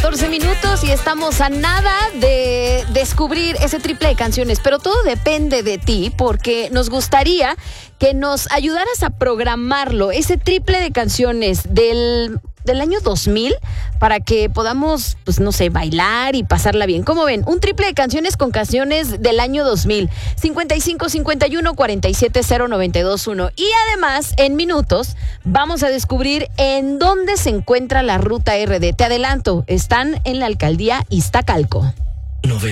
14 minutos y estamos a nada de descubrir ese triple de canciones, pero todo depende de ti porque nos gustaría que nos ayudaras a programarlo, ese triple de canciones del año 2000 para que podamos, pues no sé, bailar y pasarla bien. ¿Cómo ven? Un triple de canciones con canciones del año 2000. 55 51 47 0921. Y además, en minutos, vamos a descubrir en dónde se encuentra la Ruta RD. Te adelanto, están en la alcaldía Iztacalco.